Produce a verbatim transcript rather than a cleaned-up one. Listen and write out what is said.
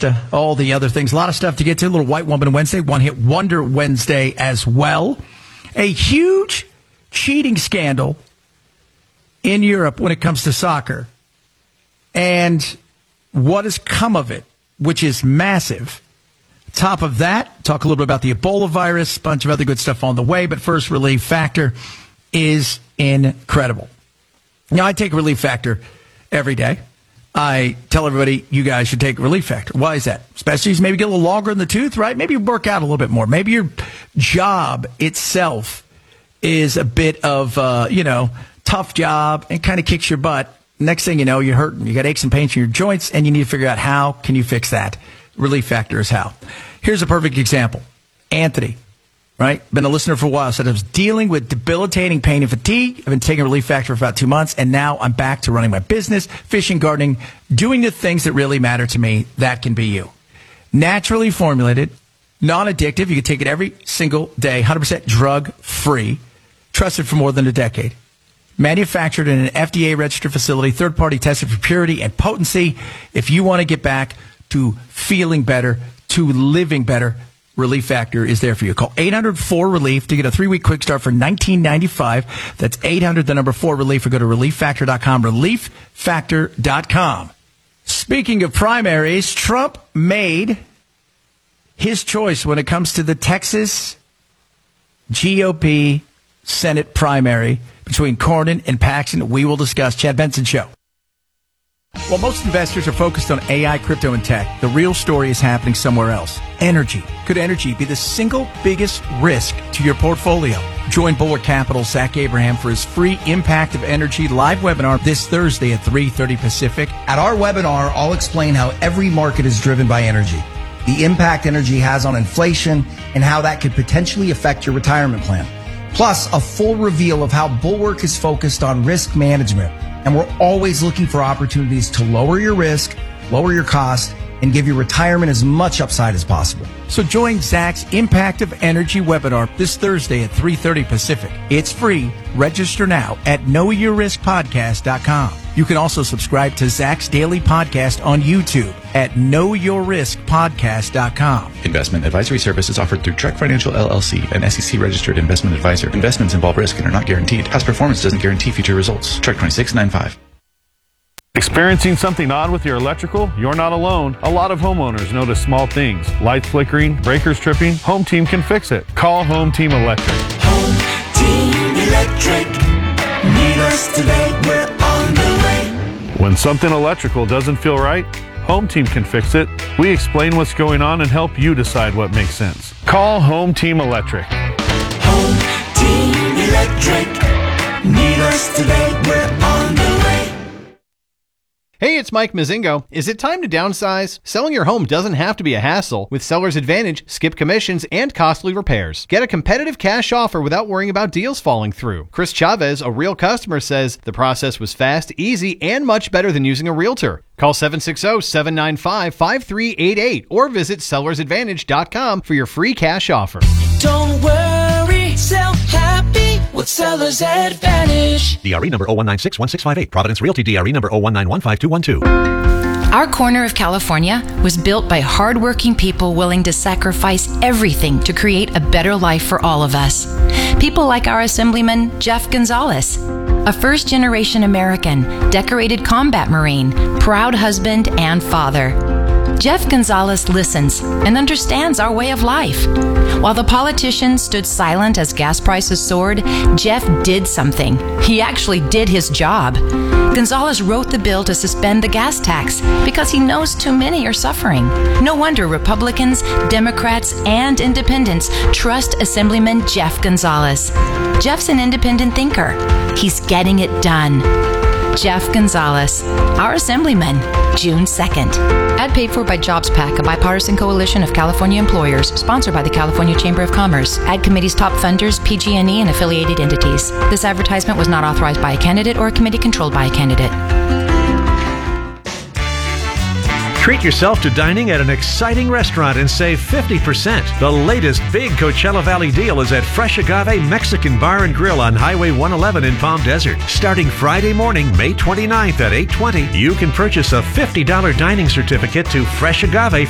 amongst uh, all the other things. A lot of stuff to get to. A little White Woman Wednesday, One Hit Wonder Wednesday as well. A huge cheating scandal in Europe when it comes to soccer. And what has come of it, which is massive. Top of that, talk a little bit about the Ebola virus, a bunch of other good stuff on the way. But first, Relief Factor is incredible. Now, I take Relief Factor every day. I tell everybody, you guys should take Relief Factor. Why is that? Especially maybe get a little longer in the tooth, right? Maybe you work out a little bit more. Maybe your job itself is a bit of, uh, you know, tough job and kind of kicks your butt. Next thing you know, you're hurting. You got aches and pains in your joints, and you need to figure out how can you fix that. Relief Factor is how. Here's a perfect example. Anthony, right? Been a listener for a while. Said I was dealing with debilitating pain and fatigue. I've been taking Relief Factor for about two months, and now I'm back to running my business, fishing, gardening, doing the things that really matter to me. That can be you. Naturally formulated, non-addictive. You can take it every single day, one hundred percent drug-free. Trusted for more than a decade. Manufactured in an F D A-registered facility, third-party tested for purity and potency. If you want to get back to feeling better, to living better, Relief Factor is there for you. Call eight hundred four relief to get a three-week quick start for nineteen ninety-five. That's eight hundred, the number four, relief, or go to relief factor dot com, relief factor dot com. Speaking of primaries, Trump made his choice when it comes to the Texas G O P Senate primary between Cornyn and Paxton. We will discuss. Chad Benson Show. While most investors are focused on A I, crypto, and tech, the real story is happening somewhere else. Energy. Could energy be the single biggest risk to your portfolio? Join Bulwark Capital's Zach Abraham for his free Impact of Energy live webinar this Thursday at three thirty Pacific. At our webinar, I'll explain how every market is driven by energy, the impact energy has on inflation, and how that could potentially affect your retirement plan. Plus, a full reveal of how Bulwark is focused on risk management. And we're always looking for opportunities to lower your risk, lower your cost, and give your retirement as much upside as possible. So join Zach's Impact of Energy webinar this Thursday at three thirty Pacific. It's free. Register now at know your risk podcast dot com. You can also subscribe to Zach's daily podcast on YouTube at know your risk podcast dot com. Investment advisory services offered through Trek Financial L L C, an S E C-registered investment advisor. Investments involve risk and are not guaranteed. Past performance doesn't guarantee future results. Trek twenty-six ninety-five. Experiencing something odd with your electrical? You're not alone. A lot of homeowners notice small things. Lights flickering, breakers tripping. Home Team can fix it. Call Home Team Electric. Home Team Electric. Need us today, we're on the way. When something electrical doesn't feel right, Home Team can fix it. We explain what's going on and help you decide what makes sense. Call Home Team Electric. Home Team Electric. Need us today, we're on the way. Hey, it's Mike Mazingo. Is it time to downsize? Selling your home doesn't have to be a hassle. With Seller's Advantage, skip commissions and costly repairs. Get a competitive cash offer without worrying about deals falling through. Chris Chavez, a real customer, says the process was fast, easy, and much better than using a realtor. Call seven six zero, seven nine five, five three eight eight or visit sellers advantage dot com for your free cash offer. Don't worry, sell happy with Seller's Advantage. D R E number zero one nine six one six five eight. Providence Realty D R E number zero one nine one five two one two. Our corner of California was built by hardworking people willing to sacrifice everything to create a better life for all of us. People like our Assemblyman, Jeff Gonzalez, a first-generation American, decorated combat Marine, proud husband and father. Jeff Gonzalez listens and understands our way of life. While the politicians stood silent as gas prices soared, Jeff did something. He actually did his job. Gonzalez wrote the bill to suspend the gas tax because he knows too many are suffering. No wonder Republicans, Democrats, and independents trust Assemblyman Jeff Gonzalez. Jeff's an independent thinker. He's getting it done. Jeff Gonzalez, our Assemblyman, June second. Ad paid for by JobsPAC, a bipartisan coalition of California employers, sponsored by the California Chamber of Commerce. Ad committee's top funders, P G and E, and affiliated entities. This advertisement was not authorized by a candidate or a committee controlled by a candidate. Treat yourself to dining at an exciting restaurant and save fifty percent. The latest big Coachella Valley deal is at Fresh Agave Mexican Bar and Grill on Highway one eleven in Palm Desert. Starting Friday morning, May twenty-ninth at eight twenty, you can purchase a fifty dollars dining certificate to Fresh Agave